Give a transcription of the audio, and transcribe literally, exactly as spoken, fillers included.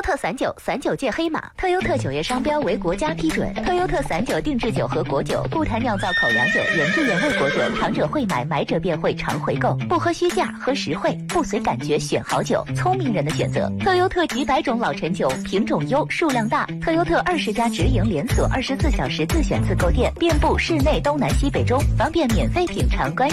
特散酒，散酒界黑马。特优特酒业商标为国家批准。特优特散酒定制酒和果酒，不谈酿造口粮酒，原汁原味果酒，尝者会买，买者便会常回购。不喝虚价，喝实惠，不随感觉选好酒，聪明人的选择。特优特几百种老陈酒，品种优，数量大。特优特二十家直营连锁，二十四小时自选自购店，遍布市内东南西北中，方便免费品尝。关